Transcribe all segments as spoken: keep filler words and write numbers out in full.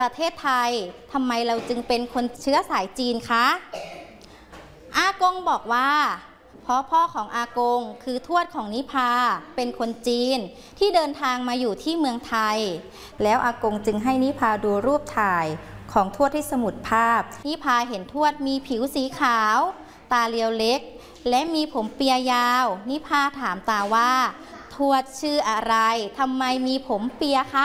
ประเทศไทยทำไมเราจึงเป็นคนเชื้อสายจีนคะอากงบอกว่าเพราะพ่อของอากงคือทวดของนิพาเป็นคนจีนที่เดินทางมาอยู่ที่เมืองไทยแล้วอากงจึงให้นิพาดูรูปถ่ายของทวดที่สมุดภาพนิพาเห็นทวดมีผิวสีขาวตาเรียวเล็กและมีผมเปียยาวนิพาถามตาว่าทวดชื่ออะไรทำไมมีผมเปียคะ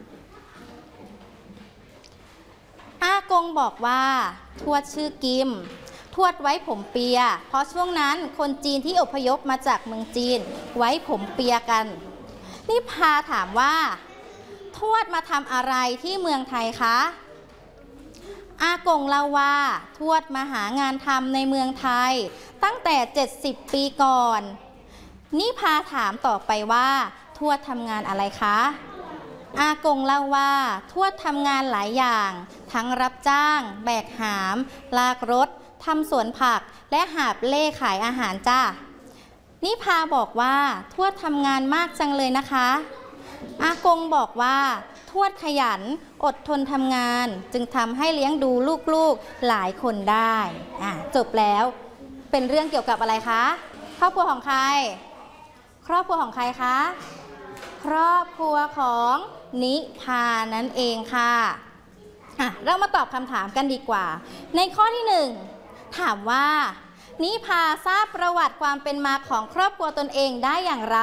อากงบอกว่าทวดชื่อกิมทวดไว้ผมเปียเพราะช่วงนั้นคนจีนที่อพยพมาจากเมืองจีนไว้ผมเปียกันนิพาถามว่าทวดมาทำอะไรที่เมืองไทยคะอากงเล่าว่าทวดมาหางานทำในเมืองไทยตั้งแต่เจ็ดสิบปีก่อนนิพาถามต่อไปว่าทวดทำงานอะไรคะอากงเล่าว่าทวดทำงานหลายอย่างทั้งรับจ้างแบกหามลากรถทำสวนผักและหาบเล่ขายอาหารจ้านิพาบอกว่าทวดทำงานมากจังเลยนะคะอากงบอกว่าทวดขยันอดทนทำงานจึงทำให้เลี้ยงดูลูกๆหลายคนได้อ่ะจบแล้วเป็นเรื่องเกี่ยวกับอะไรคะครอบครัวของใครครอบครัวของใครคะครอบครัวของนิพานั่นเองค่ะอ่ะเรามาตอบคำถามกันดีกว่าในข้อที่หนึ่งถามว่านิพาทราบประวัติความเป็นมาของครอบครัวตนเองได้อย่างไร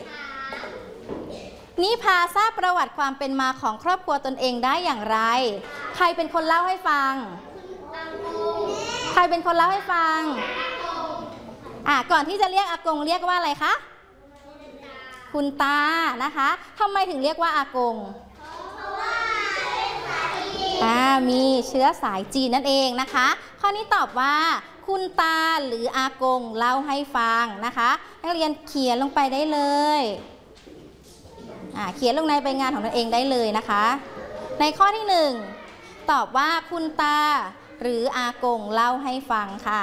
นิพาทราบประวัติความเป็นมาของครอบครัวตนเองได้อย่างไรใครเป็นคนเล่าให้ฟังใครเป็นคนเล่าให้ฟังอ่ะก่อนที่จะเรียกอากงเรียกว่าอะไรคะคุณตานะคะทำไมถึงเรียกว่าอากงอ่ามีเชื้อสายจีนนั่นเองนะคะข้อนี้ตอบว่าคุณตาหรืออากงเล่าให้ฟังนะคะนักเรียนเขียนลงไปได้เลยอ่าเขียนลงในใบงานของตนเองได้เลยนะคะในข้อที่หนึ่งตอบว่าคุณตาหรืออากงเล่าให้ฟังค่ะ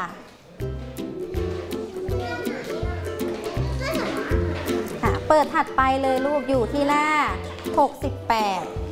เปิดถัดไปเลยลูกอยู่ที่หน้าหกสิบแปด